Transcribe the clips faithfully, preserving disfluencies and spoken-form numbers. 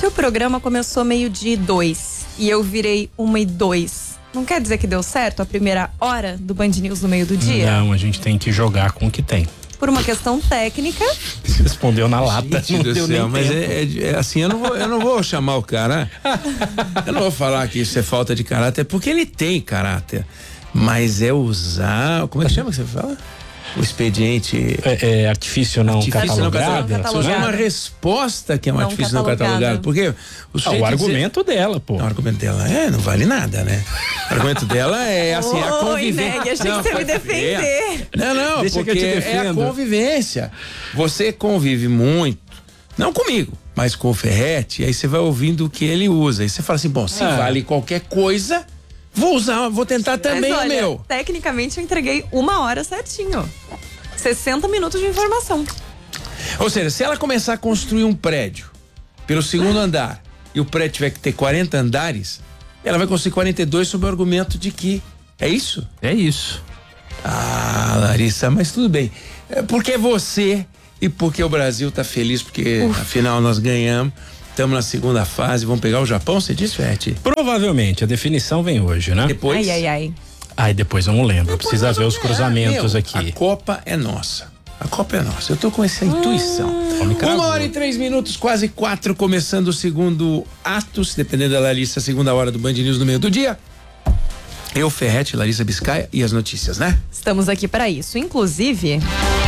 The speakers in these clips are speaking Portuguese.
o programa começou meio-dia e dois e eu virei uma e dois. Não quer dizer que deu certo a primeira hora do Band News no meio do dia? Não, a gente tem que jogar com o que tem. Por uma questão técnica. Você respondeu na lata. Gente do céu, mas é, é, é assim, eu não, vou, eu não vou chamar o cara. Eu não vou falar que isso é falta de caráter, porque ele tem caráter. Mas é usar. Como é que chama que você fala? O expediente. É, é artifício não artifício catalogado. Não catalogado. É uma resposta que é um não artifício não catalogado. Porque o, ah, o argumento dizer, dela, pô. Não, o argumento dela é, não vale nada, né? O argumento dela é assim, a convivência. Oi, achei que você me defender. É. Não, não, Deixa porque que eu te é a convivência. Você convive muito, não comigo, mas com o Ferretti, aí você vai ouvindo o que ele usa. Aí você fala assim, bom, se ah. vale qualquer coisa, vou usar, vou tentar também mas, olha, o meu. Tecnicamente eu entreguei uma hora certinho. sessenta minutos de informação. Ou seja, se ela começar a construir um prédio pelo segundo andar e o prédio tiver que ter quarenta andares, ela vai construir quarenta e dois sob o argumento de que é isso? É isso. Ah, Larissa, mas tudo bem. É porque você e porque o Brasil tá feliz, porque Uf. afinal nós ganhamos. Estamos na segunda fase, vamos pegar o Japão, você disse, Fete? Provavelmente, a definição vem hoje, né? Depois? Ai, ai, ai. Ai, depois eu não lembro, depois precisa ver os cruzamentos meu, aqui. A Copa é nossa, a Copa é nossa, eu tô com essa intuição. Hum. Uma hora e três minutos, quase quatro, começando o segundo ato, se depender da Larissa, segunda hora do Band News no meio do dia. Eu, Ferretti, Larissa Biscaia e as notícias, né? Estamos aqui para isso, inclusive...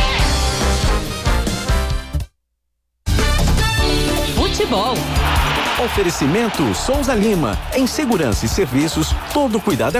Futebol. Oferecimento Souza Lima. Em segurança e serviços, todo cuidado é